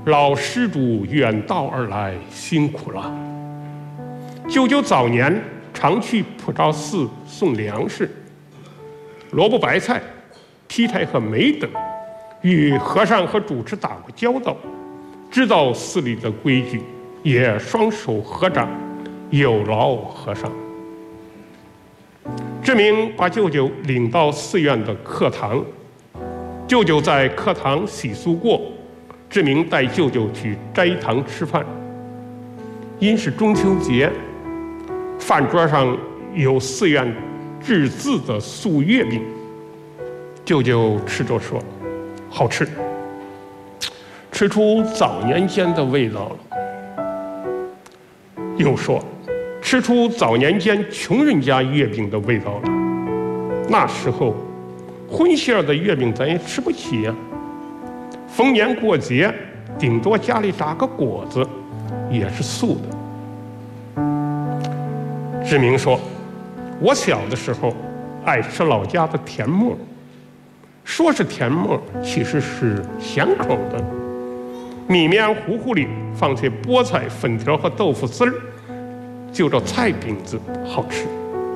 老施主远道而来，辛苦了。舅舅早年常去普照寺送粮食，萝卜白菜、劈柴和煤等，与和尚和主持打过交道，知道寺里的规矩，也双手合掌，有劳和尚。志明把舅舅领到寺院的课堂，舅舅在课堂洗漱过，志明带舅舅去斋堂吃饭。因是中秋节，饭桌上有寺院制制的素月饼，舅舅吃着说：“好吃，吃出早年间的味道了。”又说：“吃出早年间穷人家月饼的味道了。那时候，荤馅的月饼咱也吃不起呀。逢年过节，顶多家里炸个果子，也是素的。”志明说：“我小的时候爱吃老家的甜沫，说是甜沫，其实是咸口的。米面糊糊里放些菠菜、粉条和豆腐丝儿，就着菜饼子好吃。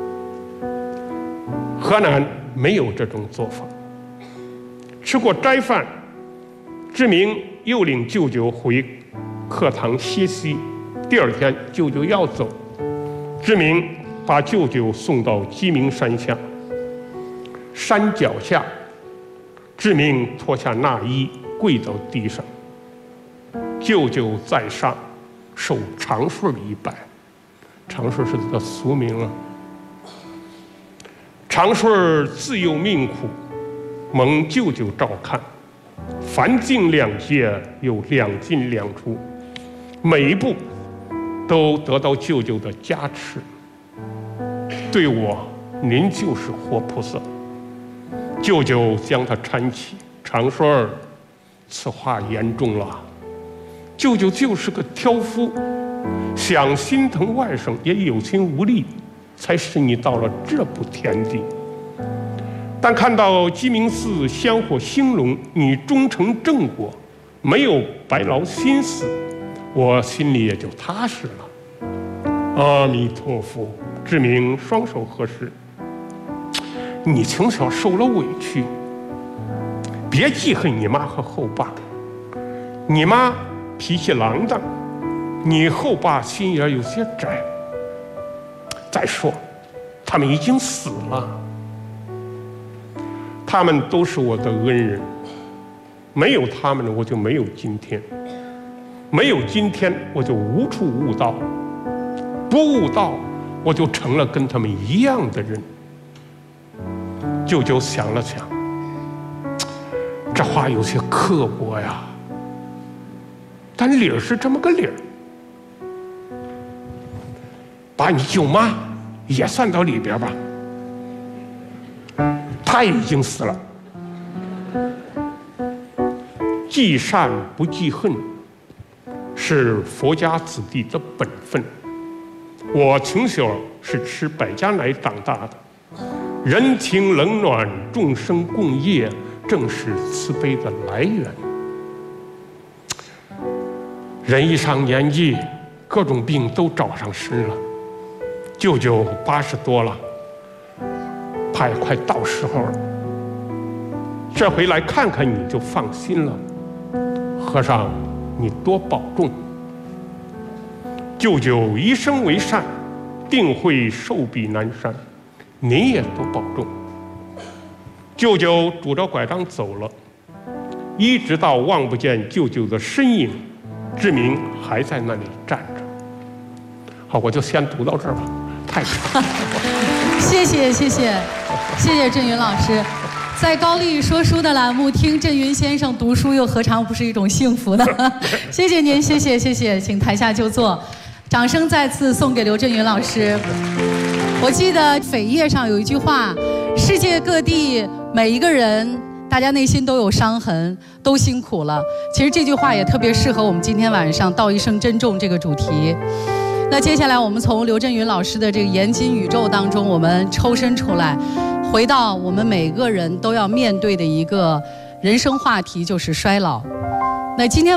河南没有这种做法。”吃过斋饭，志明又领舅舅回课堂歇息。第二天，舅舅要走，志明把舅舅送到鸡鸣山下。山脚下，志明脱下衲衣，跪到地上。舅舅在上，受长顺一拜。长顺是他的俗名啊。长顺自幼命苦，蒙舅舅照看，凡进两界又两进两出，每一步都得到舅舅的加持。对我，您就是活菩萨。舅舅将他搀起，长顺儿，此话严重了。舅舅就是个挑夫，想心疼外甥也有心无力，才使你到了这步田地。但看到鸡鸣寺香火兴隆，你终成正果，没有白劳心思，我心里也就踏实了。阿弥陀佛！志明双手合十。你从小受了委屈，别记恨你妈和后爸。你妈脾气浪荡，你后爸心眼有些窄。再说，他们已经死了。他们都是我的恩人，没有他们，我就没有今天；没有今天，我就无处悟道；不悟道，我就成了跟他们一样的人。舅舅想了想，这话有些刻薄呀，但理儿是这么个理儿。把你舅妈也算到里边吧，她已经死了。记善不记恨，是佛家子弟的本分。我从小是吃百家奶长大的，人情冷暖，众生共业，正是慈悲的来源。人一上年纪，各种病都找上身了。舅舅80多了，怕也快到时候了。这回来看看你就放心了。和尚，你多保重。舅舅一生为善，定会寿比南山。您也多保重。舅舅拄着拐杖走了，一直到望不见舅舅的身影，志明还在那里站着。好，我就先读到这儿吧，太长了。 谢谢振云老师。在高丽说书的栏目，听振云先生读书，又何尝不是一种幸福呢？谢谢您，谢谢，请台下就坐。掌声再次送给刘震云老师。我记得扉页上有一句话：世界各地每一个人，大家内心都有伤痕，都辛苦了。其实这句话也特别适合我们今天晚上道一声珍重这个主题。那接下来我们从刘震云老师的这个严谨宇宙当中，我们抽身出来，回到我们每个人都要面对的一个人生话题，就是衰老。那今天